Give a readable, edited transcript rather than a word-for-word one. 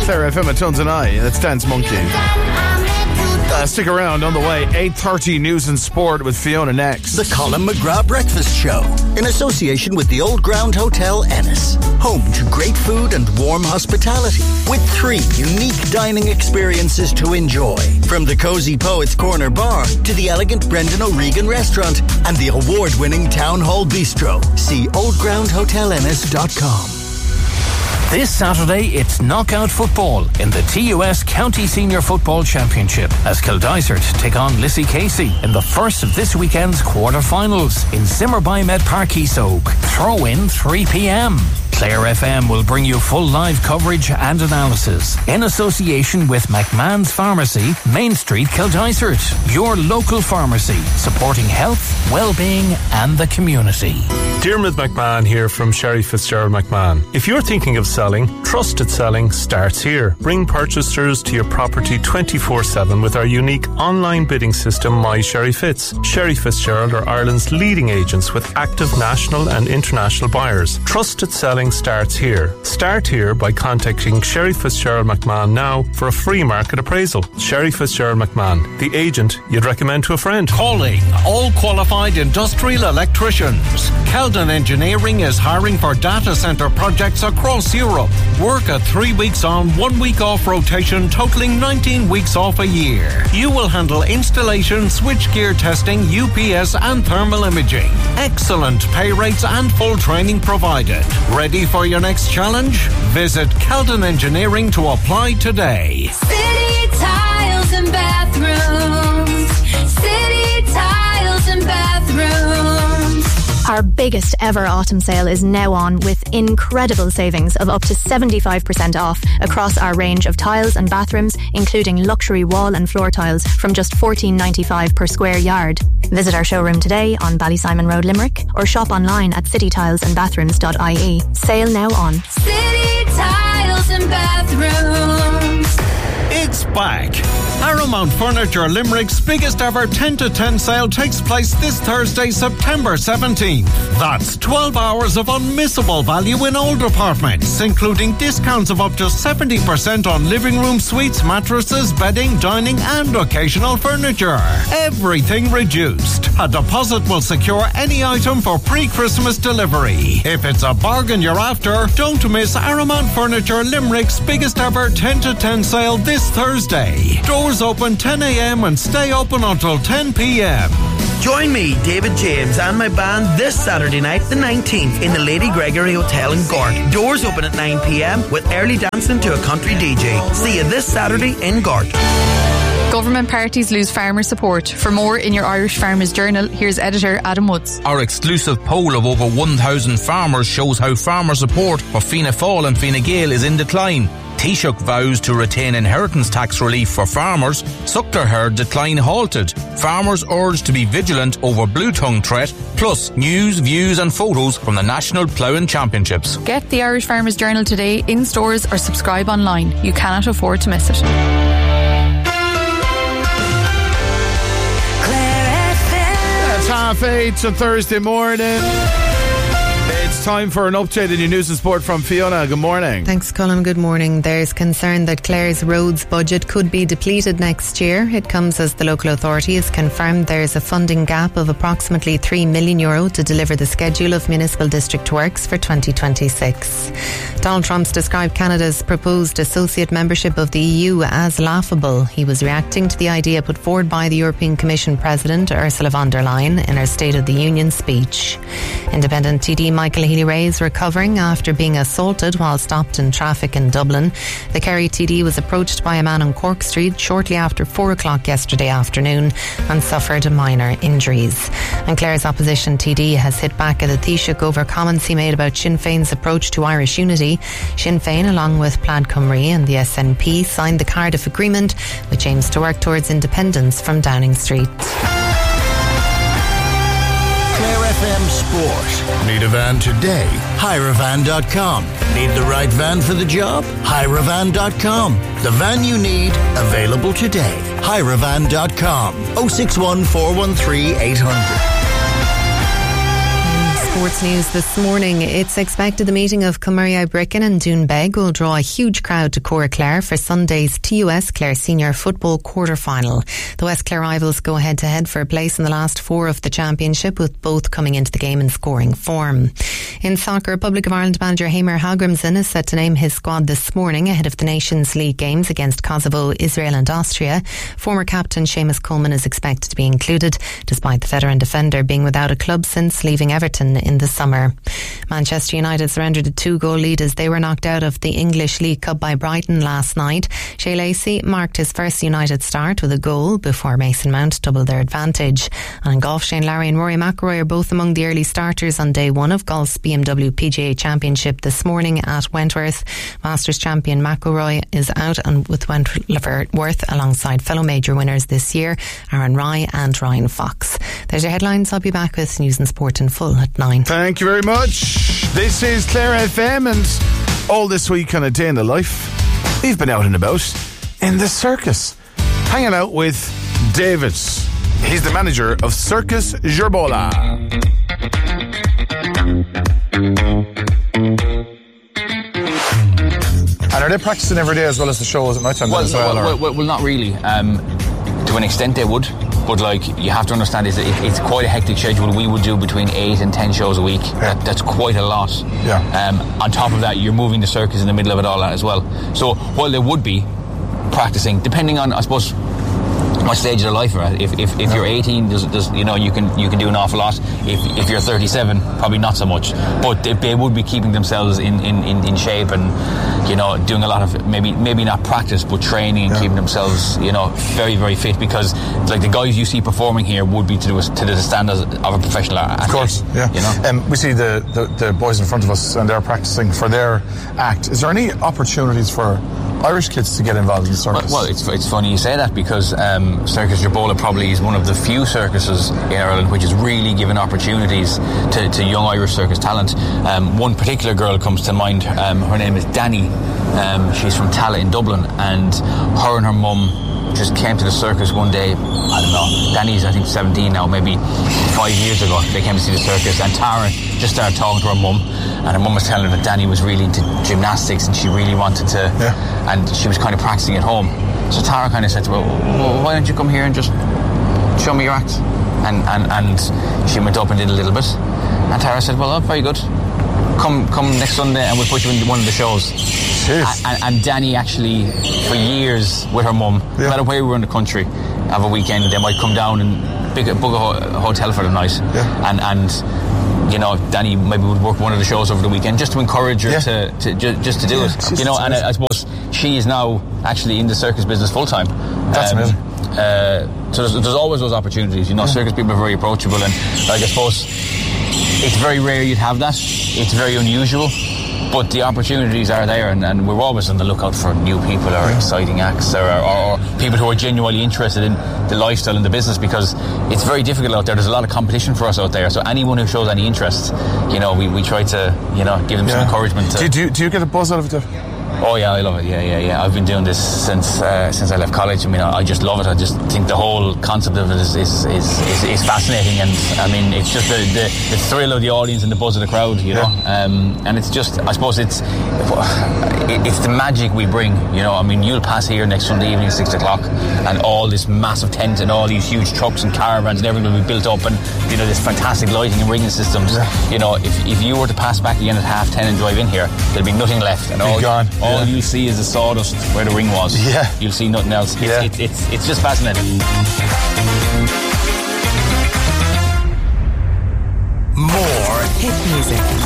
Claire FM at Tones and I. That's Dance Monkey. Stick around. On the way, 8:30 News and Sport with Fiona next. The Colin McGrath Breakfast Show, in association with the Old Ground Hotel Ennis. Home to great food and warm hospitality, with 3 unique dining experiences to enjoy. From the Cozy Poets Corner Bar to the elegant Brendan O'Regan Restaurant and the award-winning Town Hall Bistro. See oldgroundhotelennis.com. This Saturday, it's knockout football in the TUS County Senior Football Championship as Kildysart take on Lissy Casey in the first of this weekend's quarter-finals in Zimmerby Med Park Easogue. Throw in 3 p.m. Claire FM will bring you full live coverage and analysis in association with McMahon's Pharmacy, Main Street, Kildysart. Your local pharmacy, supporting health, well-being and the community. Diarmuid McMahon here from Sherry Fitzgerald McMahon. If you're thinking of selling, trusted selling starts here. Bring purchasers to your property 24/7 with our unique online bidding system, My Sherry Fitz. Sherry Fitzgerald are Ireland's leading agents with active national and international buyers. Trusted selling starts here. Start here by contacting Sherry Fitzgerald McMahon now for a free market appraisal. Sherry Fitzgerald McMahon, the agent you'd recommend to a friend. Calling all qualified industrial electricians. Keldon Engineering is hiring for data centre projects across Europe. Work at 3 weeks on, 1 week off rotation, totaling 19 weeks off a year. You will handle installation, switchgear testing, UPS and thermal imaging. Excellent pay rates and full training provided. Ready for your next challenge? Visit Keldon Engineering to apply today. City Tiles and Bathrooms. City Tiles and Bathrooms. Our biggest ever autumn sale is now on with incredible savings of up to 75% off across our range of tiles and bathrooms, including luxury wall and floor tiles from just $14.95 per square yard. Visit our showroom today on Ballysimon Road, Limerick, or shop online at citytilesandbathrooms.ie. Sale now on. City Tiles and Bathrooms. It's back. Paramount Furniture Limerick's biggest ever 10 to 10 sale takes place this Thursday, September 17th. That's 12 hours of unmissable value in all departments, including discounts of up to 70% on living room suites, mattresses, bedding, dining and occasional furniture. Everything reduced. A deposit will secure any item for pre-Christmas delivery. If it's a bargain you're after, don't miss Paramount Furniture Limerick's biggest ever 10 to 10 sale this Thursday. Doors open 10 a.m. and stay open until 10 p.m. Join me, David James, and my band this Saturday night, the 19th, in the Lady Gregory Hotel in Gort. Doors open at 9 p.m. with early dancing to a country DJ. See you this Saturday in Gort. Government parties lose farmer support. For more in your Irish Farmers Journal, here's editor Adam Woods. Our exclusive poll of over 1,000 farmers shows how farmer support for Fianna Fáil and Fine Gael is in decline. Taoiseach vows to retain inheritance tax relief for farmers. Suckler herd decline halted. Farmers urged to be vigilant over blue tongue threat. Plus news, views and photos from the National Ploughing Championships. Get the Irish Farmers Journal today in stores or subscribe online. You cannot afford to miss it. It's 8:30 on Thursday morning. It's time for an update in your news and sport from Fiona. Good morning. Thanks, Colin. Good morning. There's concern that Clare's roads budget could be depleted next year. It comes as the local authority has confirmed there's a funding gap of approximately €3 million to deliver the schedule of municipal district works for 2026. Donald Trump's described Canada's proposed associate membership of the EU as laughable. He was reacting to the idea put forward by the European Commission President Ursula von der Leyen in her State of the Union speech. Independent TD Michael Healy-Rae is recovering after being assaulted while stopped in traffic in Dublin. The Kerry TD was approached by a man on Cork Street shortly after 4 o'clock yesterday afternoon and suffered minor injuries. And Clare's opposition TD has hit back at the Taoiseach over comments he made about Sinn Féin's approach to Irish unity. Sinn Féin, along with Plaid Cymru and the SNP, signed the Cardiff Agreement, which aims to work towards independence from Downing Street. FM Sport. Need a van today? Hirevan.com. Need the right van for the job? Hirevan.com. The van you need, available today. Hirevan.com. 061 413 800. sports news this morning. It's expected the meeting of Kilmurry Bricken and Doonbeg will draw a huge crowd to Cora Clare for Sunday's TUS Clare Senior Football quarter-final. The West Clare rivals go head-to-head for a place in the last four of the championship, with both coming into the game in scoring form. In soccer, Republic of Ireland manager Heimir Hallgrímsson is set to name his squad this morning ahead of the Nations League games against Kosovo, Israel and Austria. Former captain Seamus Coleman is expected to be included, despite the veteran defender being without a club since leaving Everton in the summer. Manchester United surrendered a 2-goal lead as they were knocked out of the English League Cup by Brighton last night. Shay Lacey marked his first United start with a goal before Mason Mount doubled their advantage. And in golf, Shane Lowry and Rory McIlroy are both among the early starters on day one of golf's BMW PGA Championship this morning at Wentworth. Masters champion McIlroy is out and with Wentworth alongside fellow major winners this year, Aaron Rai and Ryan Fox. There's your headlines. I'll be back with news and sport in full at 9. Thank you very much. This is Clare FM, and all this week on A Day in the Life, we've been out and about in the circus, hanging out with David. He's the manager of Circus Gerbola. And are they practicing every day as well as the shows at night time as well? Well, not really. To an extent they would, but like you have to understand is it's quite a hectic schedule. We would do between 8 and 10 shows a week. Yeah. That's quite a lot. Yeah. On top of that, you're moving the circus in the middle of it all as well. So while they would be practicing, depending on, I suppose, what stage of their life you're at. If you're 18, there's you know, you can do an awful lot. If you're 37, probably not so much. But they would be keeping themselves in shape and, you know, doing a lot of maybe not practice but training and keeping themselves, you know, very, very fit, because like the guys you see performing here would be to the standards of a professional athlete. Of course, yeah. You know? We see the boys in front of us and they're practicing for their act. Is there any opportunities for Irish kids to get involved in circus? Well, it's funny you say that, because Circus Gerbola probably is one of the few circuses in Ireland which is really giving opportunities to young Irish circus talent. One particular girl comes to mind. Her name is Danny. She's from Tala in Dublin, and her mum just came to the circus one day. I don't know, Danny's I think 17 now, maybe 5 years ago. They came to see the circus, and Tara just started talking to her mum, and her mum was telling her that Danny was really into gymnastics and she really wanted to, and she was kind of practicing at home. So Tara kind of said to her, well, why don't you come here and just show me your act? And she went up and did a little bit, and Tara said, well, very good, come next Sunday and we'll put you in one of the shows. And Danny actually, for years with her mum, no matter where we were in the country, have a weekend, they might come down and book a hotel for the night. And you know, Danny maybe would work one of the shows over the weekend just to encourage her to just to do it. You know, and I suppose she is now actually in the circus business full time. That's amazing. So there's always those opportunities. You know, circus people are very approachable, and like, I suppose it's very rare you'd have that. It's very unusual. But the opportunities are there, and we're always on the lookout for new people or exciting acts or people who are genuinely interested in the lifestyle and the business, because it's very difficult out there. There's a lot of competition for us out there. So anyone who shows any interest, you know, we try to, you know, give them some encouragement. Do you get a buzz out of it? Oh yeah, I love it. Yeah. I've been doing this since I left college. I mean, I just love it. I just think the whole concept of it is fascinating, and I mean, it's just the thrill of the audience and the buzz of the crowd, you know. And it's just, I suppose it's the magic we bring. You know, I mean, you'll pass here next Sunday evening at 6 o'clock, and all this massive tent and all these huge trucks and caravans and everything will be built up, and you know, this fantastic lighting and ringing systems. You know, if you were to pass back again at 10:30 and drive in here, there'll be nothing left, and all you'll see is the sawdust where the ring was. You'll see nothing else. It's just fascinating.